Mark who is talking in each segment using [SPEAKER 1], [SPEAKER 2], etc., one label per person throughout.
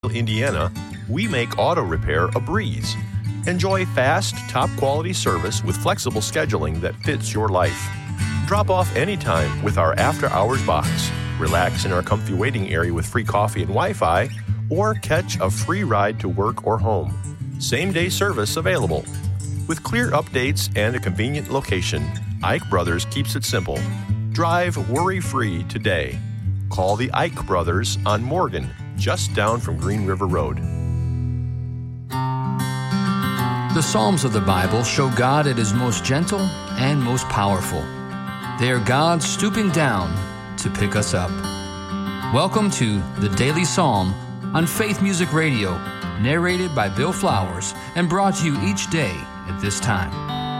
[SPEAKER 1] Indiana, we make auto repair a breeze. Enjoy fast, top-quality service with flexible scheduling that fits your life. Drop off anytime with our after-hours box. Relax in our comfy waiting area with free coffee and Wi-Fi, or catch a free ride to work or home. Same-day service available. With clear updates and a convenient location, Ike Brothers keeps it simple. Drive worry-free today. Call the Ike Brothers on Morgan, just down from Green River Road.
[SPEAKER 2] The Psalms of the Bible show God at His most gentle and most powerful. They are God stooping down to pick us up. Welcome to the Daily Psalm on Faith Music Radio, narrated by Bill Flowers and brought to you each day at this time.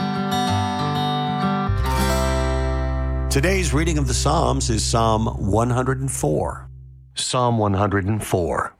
[SPEAKER 3] Today's reading of the Psalms is Psalm 104. Psalm 104.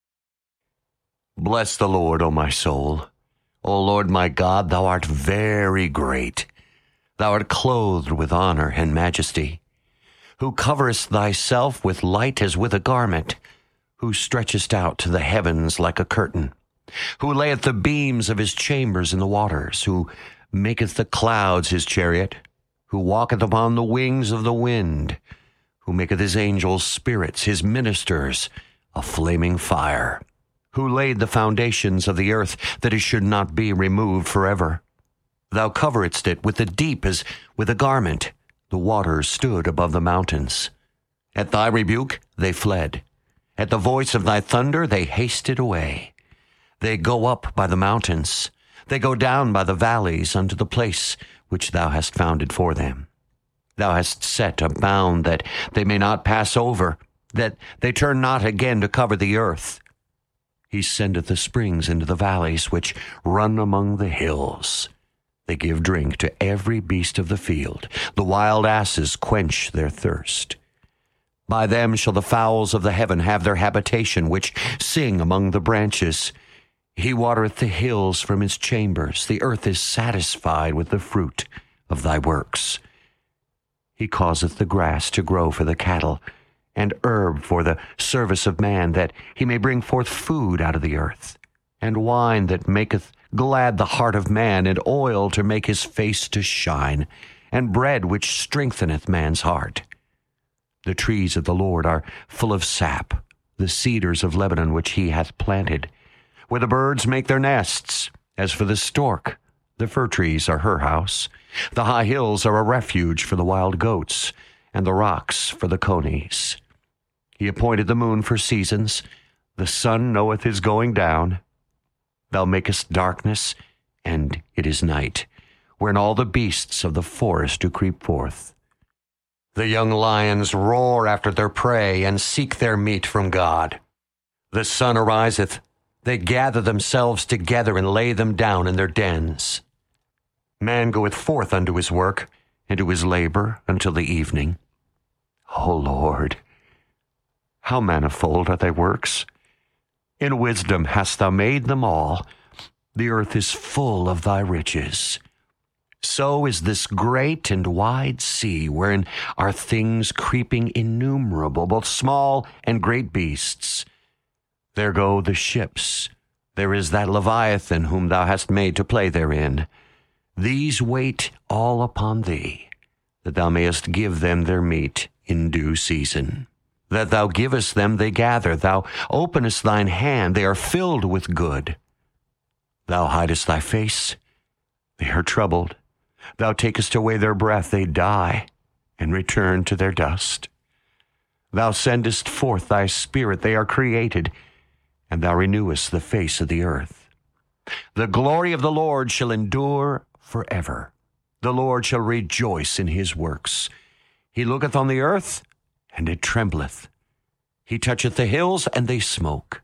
[SPEAKER 3] Bless the Lord, O my soul. O Lord my God, thou art very great. Thou art clothed with honor and majesty, who coverest thyself with light as with a garment, who stretchest out to the heavens like a curtain, who layeth the beams of his chambers in the waters, who maketh the clouds his chariot, who walketh upon the wings of the wind, who maketh his angels spirits, his ministers a flaming fire, who laid the foundations of the earth, that it should not be removed forever. Thou coveredst it with the deep as with a garment. The waters stood above the mountains. At thy rebuke they fled. At the voice of thy thunder they hasted away. They go up by the mountains. They go down by the valleys unto the place which thou hast founded for them. Thou hast set a bound that they may not pass over, that they turn not again to cover the earth. He sendeth the springs into the valleys which run among the hills. They give drink to every beast of the field. The wild asses quench their thirst. By them shall the fowls of the heaven have their habitation, which sing among the branches. He watereth the hills from his chambers. The earth is satisfied with the fruit of thy works. He causeth the grass to grow for the cattle, and herb for the service of man, that he may bring forth food out of the earth, and wine that maketh glad the heart of man, and oil to make his face to shine, and bread which strengtheneth man's heart. The trees of the Lord are full of sap, the cedars of Lebanon which he hath planted, where the birds make their nests. As for the stork, the fir trees are her house. The high hills are a refuge for the wild goats, and the rocks for the conies. He appointed the moon for seasons. The sun knoweth his going down. Thou makest darkness, and it is night, wherein all the beasts of the forest do creep forth. The young lions roar after their prey, and seek their meat from God. The sun ariseth. They gather themselves together, and lay them down in their dens. Man goeth forth unto his work, and to his labor until the evening. O Lord, how manifold are thy works! In wisdom hast thou made them all. The earth is full of thy riches. So is this great and wide sea, wherein are things creeping innumerable, both small and great beasts. There go the ships. There is that Leviathan whom thou hast made to play therein. These wait all upon thee, that thou mayest give them their meat in due season. That thou givest them, they gather. Thou openest thine hand, they are filled with good. Thou hidest thy face, they are troubled. Thou takest away their breath, they die, and return to their dust. Thou sendest forth thy spirit, they are created, and thou renewest the face of the earth. The glory of the Lord shall endure forever. The Lord shall rejoice in his works. He looketh on the earth, and it trembleth. He toucheth the hills, and they smoke.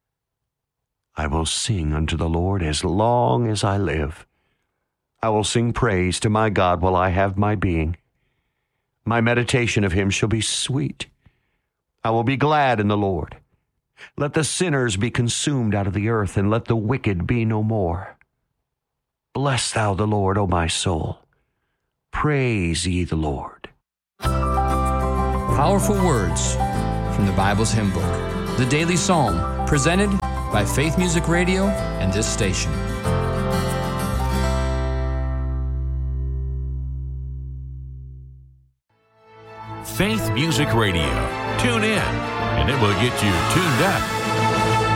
[SPEAKER 3] I will sing unto the Lord as long as I live. I will sing praise to my God while I have my being. My meditation of him shall be sweet. I will be glad in the Lord. Let the sinners be consumed out of the earth, and let the wicked be no more. Bless thou the Lord, O my soul. Praise ye the Lord.
[SPEAKER 2] Powerful words from the Bible's hymn book, the Daily Psalm, Presented by Faith Music Radio and this station.
[SPEAKER 4] Faith Music Radio. Tune in, and it will get you tuned up.